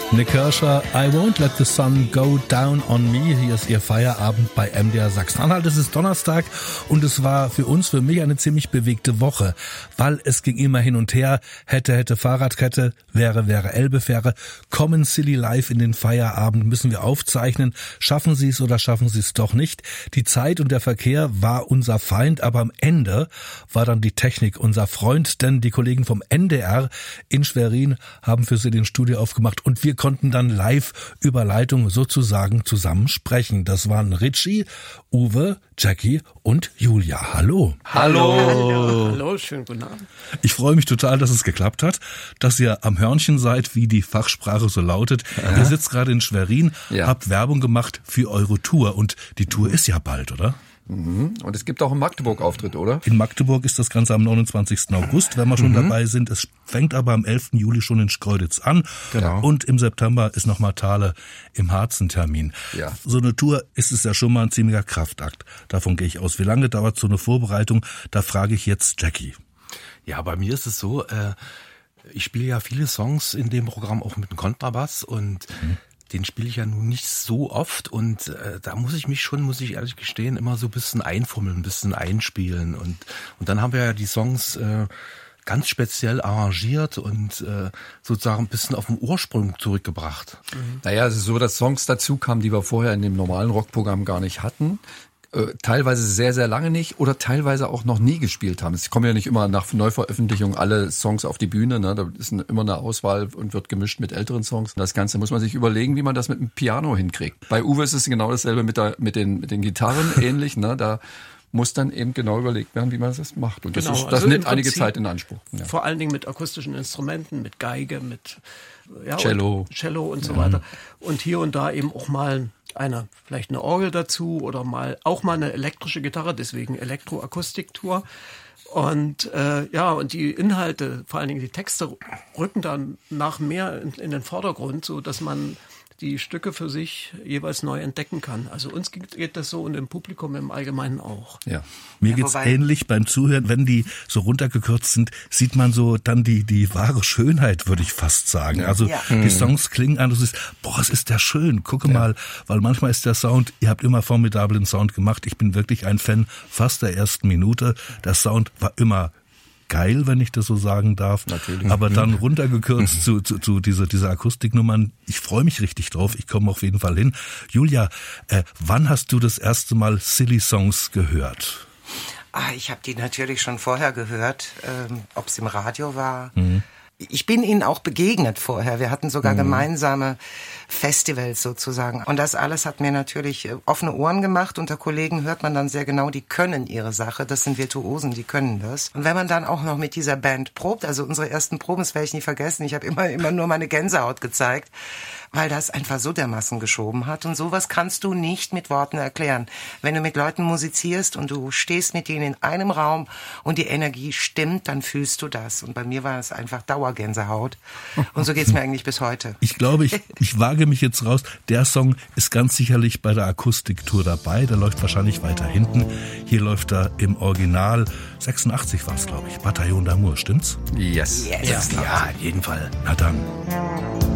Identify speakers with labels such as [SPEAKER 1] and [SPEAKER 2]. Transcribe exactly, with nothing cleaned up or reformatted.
[SPEAKER 1] Nik Kershaw, I Won't Let the Sun Go Down on Me. Hier ist Ihr Feierabend bei M D R Sachsen-Anhalt. Es ist Donnerstag und es war für uns, für mich eine ziemlich bewegte Woche, weil es ging immer hin und her. Hätte, hätte Fahrradkette, wäre, wäre Elbefähre. Kommen Silly live in den Feierabend, müssen wir aufzeichnen. Schaffen Sie es oder schaffen Sie es doch nicht? Die Zeit und der Verkehr war unser Feind, aber am Ende war dann die Technik unser Freund, denn die Kollegen vom N D R in Schwerin haben für Sie den Studio aufgemacht und wir konnten dann live über Leitung sozusagen zusammen sprechen. Das waren Richie, Uwe, Jackie und Julia. Hallo.
[SPEAKER 2] Hallo. Hallo. Hallo, schönen guten Abend.
[SPEAKER 1] Ich freue mich total, dass es geklappt hat, dass ihr am Hörnchen seid, wie die Fachsprache so lautet. Ja. Ihr sitzt gerade in Schwerin, ja. habt Werbung gemacht für eure Tour und die Tour ist ja bald, oder?
[SPEAKER 3] Mhm. Und es gibt auch einen Magdeburg-Auftritt, oder?
[SPEAKER 1] In Magdeburg ist das Ganze am neunundzwanzigsten August, wenn wir schon mhm. dabei sind. Es fängt aber am elften Juli schon in Schkeuditz an.
[SPEAKER 3] Genau.
[SPEAKER 1] Und im September ist nochmal Thale im Harzen-Termin.
[SPEAKER 3] Ja.
[SPEAKER 1] So eine Tour ist es ja schon mal ein ziemlicher Kraftakt. Davon gehe ich aus. Wie lange dauert so eine Vorbereitung? Da frage ich jetzt Jackie.
[SPEAKER 4] Ja, bei mir ist es so, äh, ich spiele ja viele Songs in dem Programm auch mit dem Kontrabass und mhm. den spiele ich ja nun nicht so oft und äh, da muss ich mich schon, muss ich ehrlich gestehen, immer so ein bisschen einfummeln, ein bisschen einspielen und und dann haben wir ja die Songs äh, ganz speziell arrangiert und äh, sozusagen ein bisschen auf den Ursprung zurückgebracht.
[SPEAKER 3] Mhm. Naja, es ist so, dass Songs dazu kamen, die wir vorher in dem normalen Rockprogramm gar nicht hatten. Teilweise sehr, sehr lange nicht oder teilweise auch noch nie gespielt haben. Es kommen ja nicht immer nach Neuveröffentlichung alle Songs auf die Bühne, ne? Da ist immer eine Auswahl und wird gemischt mit älteren Songs. Das Ganze muss man sich überlegen, wie man das mit dem Piano hinkriegt. Bei Uwe ist es genau dasselbe mit, der, mit, den, mit den Gitarren ähnlich. Ne? Da muss dann eben genau überlegt werden, wie man das macht. Und
[SPEAKER 2] genau,
[SPEAKER 3] das, ist, das
[SPEAKER 2] also
[SPEAKER 3] nimmt einige Zeit in Anspruch.
[SPEAKER 2] Ja. Vor allen Dingen mit akustischen Instrumenten, mit Geige, mit ja,
[SPEAKER 3] Cello.
[SPEAKER 2] und Cello und so
[SPEAKER 3] ja.
[SPEAKER 2] weiter. Und hier und da eben auch mal eine, vielleicht eine Orgel dazu oder mal auch mal eine elektrische Gitarre, deswegen Elektroakustiktour. Und äh, ja, und die Inhalte, vor allen Dingen die Texte, rücken dann nach mehr in, in den Vordergrund, so dass man die Stücke für sich jeweils neu entdecken kann. Also uns geht, geht das so und im Publikum im Allgemeinen auch.
[SPEAKER 1] Ja, mir ja, geht's ähnlich beim Zuhören. Wenn die so runtergekürzt sind, sieht man so dann die die wahre Schönheit, würde ich fast sagen.
[SPEAKER 3] Ja.
[SPEAKER 1] Also
[SPEAKER 2] ja.
[SPEAKER 1] die Songs klingen an, das ist, boah, es ist der schön. Gucke ja. mal, weil manchmal ist der Sound, ihr habt immer formidablen Sound gemacht. Ich bin wirklich ein Fan fast der ersten Minute. Der Sound war immer geil, wenn ich das so sagen darf.
[SPEAKER 3] Natürlich.
[SPEAKER 1] Aber dann runtergekürzt zu, zu, zu dieser, dieser Akustiknummern. Ich freue mich richtig drauf. Ich komme auf jeden Fall hin. Julia, äh, wann hast du das erste Mal Silly Songs gehört?
[SPEAKER 5] Ah, ich habe die natürlich schon vorher gehört, ähm, ob es im Radio war.
[SPEAKER 1] Mhm.
[SPEAKER 5] Ich bin ihnen auch begegnet vorher. Wir hatten sogar
[SPEAKER 1] mhm.
[SPEAKER 5] gemeinsame Festivals sozusagen. Und das alles hat mir natürlich offene Ohren gemacht. Unter Kollegen hört man dann sehr genau, die können ihre Sache. Das sind Virtuosen, die können das. Und wenn man dann auch noch mit dieser Band probt, also unsere ersten Proben, das werde ich nie vergessen. Ich habe immer, immer nur meine Gänsehaut gezeigt, weil das einfach so dermaßen geschoben hat. Und sowas kannst du nicht mit Worten erklären. Wenn du mit Leuten musizierst und du stehst mit denen in einem Raum und die Energie stimmt, dann fühlst du das. Und bei mir war es einfach Dauergänsehaut. Und so geht's mir eigentlich bis heute.
[SPEAKER 1] Ich glaube, ich, ich wage mich jetzt raus. Der Song ist ganz sicherlich bei der Akustiktour dabei. Der läuft wahrscheinlich weiter hinten. Hier läuft er im Original. sechsundachtzig war es, glaube ich. Bataillon d'Amour, stimmt's?
[SPEAKER 3] Yes.
[SPEAKER 4] yes. Ja, ja, auf jeden Fall.
[SPEAKER 1] Na dann.